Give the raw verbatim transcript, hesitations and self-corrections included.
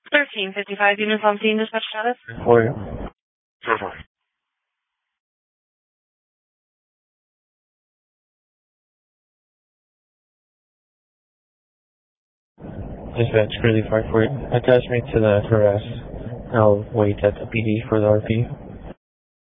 thirteen fifty-five, uniform team, dispatch status. For you. Sure, sure. Dispatch, really far for you. Attach me to the harass. I'll wait at the P D for the R P.